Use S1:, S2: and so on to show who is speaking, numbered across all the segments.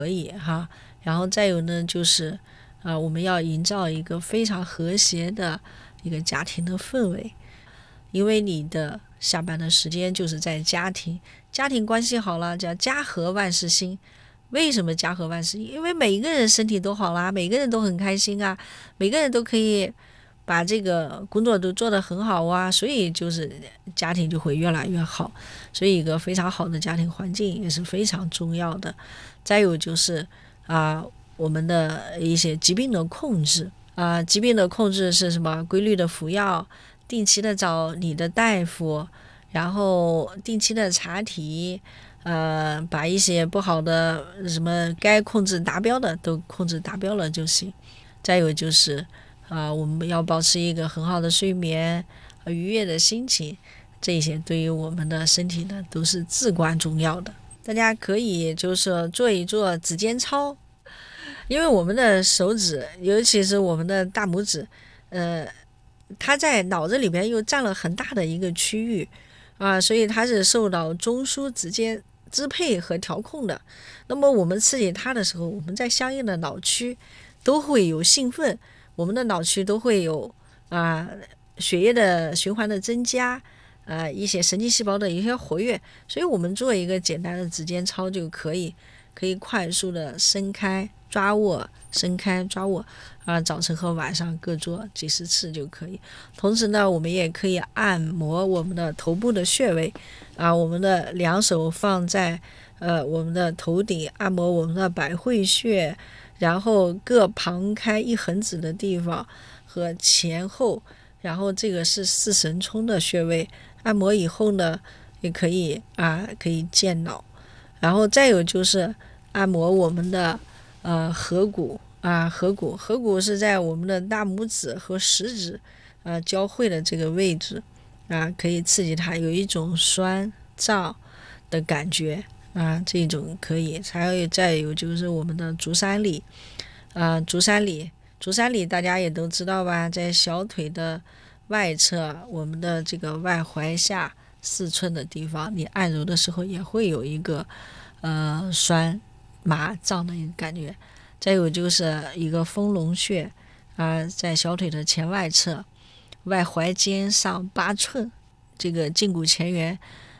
S1: 然后再有呢就是我们要营造一个非常和谐的一个家庭的氛围，因为你的下班的时间就是在家庭关系好了，叫家和万事兴。为什么家和万事兴？因为每一个人身体都好啦，每个人都很开心啊，每个人都可以把这个工作都做得很好啊，所以就是家庭就会越来越好。所以一个非常好的家庭环境也是非常重要的。再有就是我们的一些疾病的控制疾病的控制是什么？规律的服药，定期的找你的大夫，然后定期的查体，把一些不好的什么该控制达标的都控制达标了就行。再有就是我们要保持一个很好的睡眠，愉悦的心情，这些对于我们的身体呢都是至关重要的。大家可以就是做一做指尖操，因为我们的手指，尤其是我们的大拇指，它在脑子里边又占了很大的一个区域所以它是受到中枢直接支配和调控的。那么我们刺激它的时候，我们在相应的脑区都会有兴奋，我们的脑区都会有血液的循环的增加，一些神经细胞的一些活跃，所以我们做一个简单的指尖操就可以快速的伸开抓握，伸开抓握早晨和晚上各做几十次就可以。同时呢，我们也可以按摩我们的头部的穴位我们的两手放在我们的头顶，按摩我们的百会穴，然后各旁开一横指的地方和前后，然后这个是四神聪的穴位，按摩以后呢也可以可以健脑。然后再有就是按摩我们的合谷合谷是在我们的大拇指和食指交汇的这个位置可以刺激它有一种酸胀的感觉这种可以。再有就是我们的足三里足三里大家也都知道吧，在小腿的外侧，我们的这个外踝下4寸的地方，你按揉的时候也会有一个酸麻胀的一个感觉。再有就是一个丰隆穴在小腿的前外侧，外踝尖上8寸，这个胫骨前缘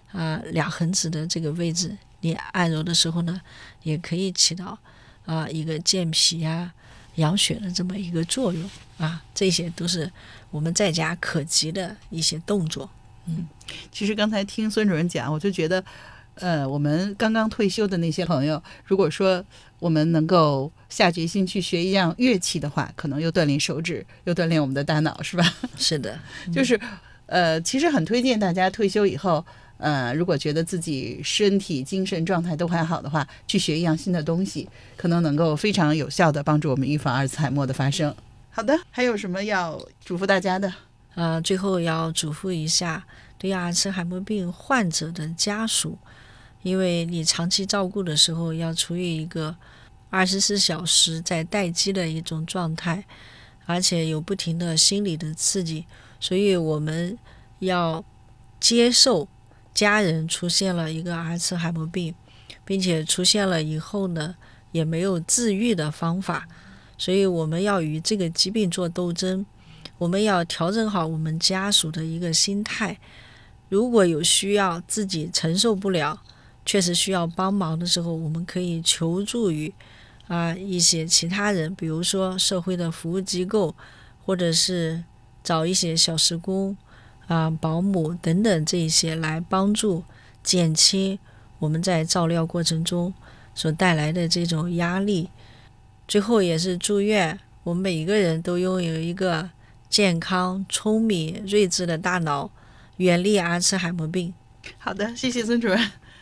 S1: 2横指的这个位置，你按揉的时候呢，也可以起到一个健脾养血的这么一个作用这些都是我们在家可及的一些动作。
S2: 其实刚才听孙主任讲，我就觉得我们刚刚退休的那些朋友，如果说我们能够下决心去学一样乐器的话，可能又锻炼手指，又锻炼我们的大脑，是吧？
S1: 是的，
S2: 就是其实很推荐大家退休以后如果觉得自己身体精神状态都还好的话，去学一样新的东西，可能能够非常有效的帮助我们预防阿尔茨海默的发生。好的，还有什么要嘱咐大家的？
S1: 最后要嘱咐一下对阿尔茨海默病患者的家属，因为你长期照顾的时候要处于一个24小时在待机的一种状态，而且有不停的心理的刺激，所以我们要接受家人出现了一个阿尔茨海默病，并且出现了以后呢也没有治愈的方法，所以我们要与这个疾病做斗争，我们要调整好我们家属的一个心态。如果有需要自己承受不了，确实需要帮忙的时候，我们可以求助于一些其他人，比如说社会的服务机构，或者是找一些小时工保姆等等，这一些来帮助减轻我们在照料过程中所带来的这种压力。最后也是祝愿我们每一个人都拥有一个健康、聪明、睿智的大脑，远离阿尔茨海默病。
S2: 好的，谢谢孙主任。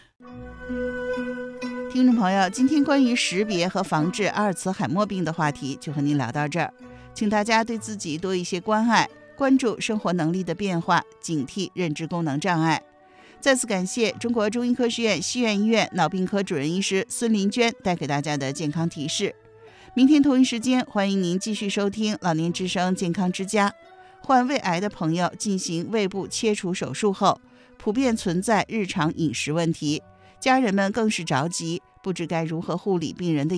S2: 听众朋友，今天关于识别和防治阿尔茨海默病的话题就和您聊到这儿，请大家对自己多一些关爱，关注生活能力的变化，警惕认知功能障碍。再次感谢中国中医科学院西苑医院脑病科主任医师孙林娟带给大家的健康提示。明天同一时间，欢迎您继续收听老年之声健康之家。患胃癌的朋友进行胃部切除手术后，普遍存在日常饮食问题，家人们更是着急， 不知该如何护理病人的